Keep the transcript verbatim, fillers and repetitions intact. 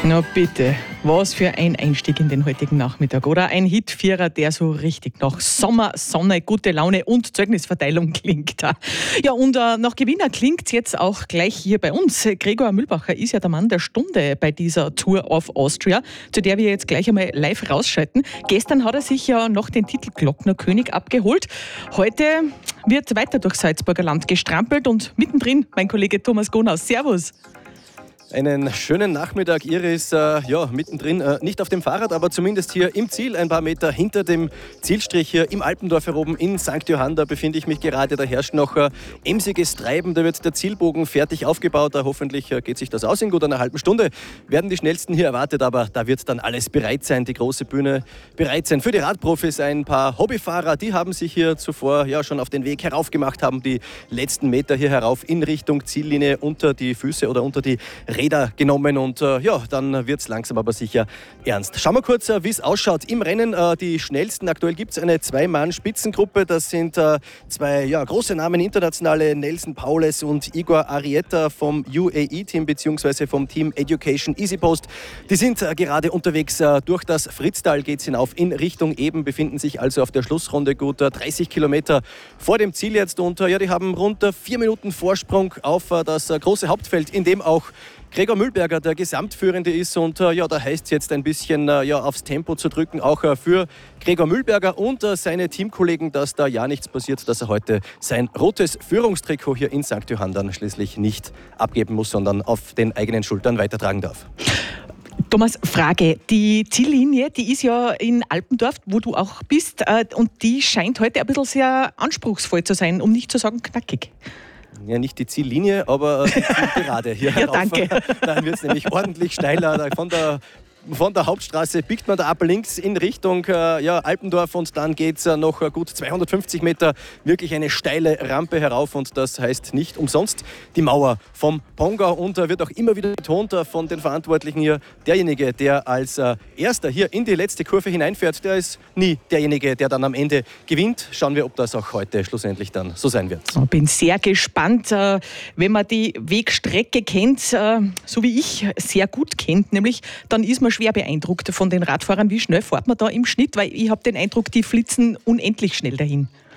Na bitte, was für ein Einstieg in den heutigen Nachmittag, oder? Ein Hitvierer, der so richtig nach Sommer, Sonne, gute Laune und Zeugnisverteilung klingt. Ja, und äh, nach Gewinner klingt es jetzt auch gleich hier bei uns. Gregor Mühlbacher ist ja der Mann der Stunde bei dieser Tour of Austria, zu der wir jetzt gleich einmal live rausschalten. Gestern hat er sich ja noch den Titel Glocknerkönig abgeholt. Heute wird weiter durch Salzburger Land gestrampelt und mittendrin mein Kollege Thomas Gonaus. Servus! Einen schönen Nachmittag, Iris. Äh, ja, mittendrin, äh, nicht auf dem Fahrrad, aber zumindest hier im Ziel, ein paar Meter hinter dem Zielstrich hier im Alpendorf heroben in Sankt Johann. Da befinde ich mich gerade. Da herrscht noch äh, emsiges Treiben. Da wird der Zielbogen fertig aufgebaut. Da hoffentlich äh, geht sich das aus. In gut einer halben Stunde werden die Schnellsten hier erwartet, aber da wird dann alles bereit sein. Die große Bühne bereit sein. Für die Radprofis ein paar Hobbyfahrer, die haben sich hier zuvor ja schon auf den Weg heraufgemacht, haben die letzten Meter hier herauf in Richtung Ziellinie unter die Füße oder unter die Räder genommen und äh, ja, dann wird es langsam aber sicher ernst. Schauen wir kurz, äh, wie es ausschaut im Rennen. Äh, die schnellsten, aktuell gibt es eine Zwei-Mann-Spitzengruppe. Das sind äh, zwei ja, große Namen, internationale, Nelson Paules und Igor Arrieta vom U A E-Team bzw. vom Team Education EasyPost. Die sind äh, gerade unterwegs äh, durch das Fritztal, geht es hinauf in Richtung Eben, befinden sich also auf der Schlussrunde gut äh, dreißig Kilometer vor dem Ziel jetzt und äh, ja, die haben rund äh, vier Minuten Vorsprung auf äh, das äh, große Hauptfeld, in dem auch Gregor Mühlberger der Gesamtführende ist und äh, ja, da heißt es jetzt ein bisschen äh, ja, aufs Tempo zu drücken, auch äh, für Gregor Mühlberger und äh, seine Teamkollegen, dass da ja nichts passiert, dass er heute sein rotes Führungstrikot hier in Sankt Johann dann schließlich nicht abgeben muss, sondern auf den eigenen Schultern weitertragen darf. Thomas, Frage. Die Ziellinie, die ist ja in Alpendorf, wo du auch bist, äh, und die scheint heute ein bisschen sehr anspruchsvoll zu sein, um nicht zu sagen knackig. Ja, nicht die Ziellinie, aber die Zielgerade hier ja, herauf. danke. Dann wird es nämlich ordentlich steiler. Von der Von der Hauptstraße biegt man da ab links in Richtung äh, ja, Alpendorf und dann geht es äh, noch äh, gut zweihundertfünfzig Meter wirklich eine steile Rampe herauf und das heißt nicht umsonst die Mauer vom Pongau und äh, wird auch immer wieder betont äh, von den Verantwortlichen hier, derjenige, der als äh, Erster hier in die letzte Kurve hineinfährt, der ist nie derjenige, der dann am Ende gewinnt. Schauen wir, ob das auch heute schlussendlich dann so sein wird. Ich bin sehr gespannt, äh, wenn man die Wegstrecke kennt, äh, so wie ich sehr gut kennt, nämlich dann ist man schwer beeindruckt von den Radfahrern. Wie schnell fährt man da im Schnitt? Weil ich habe den Eindruck, die flitzen unendlich schnell dahin.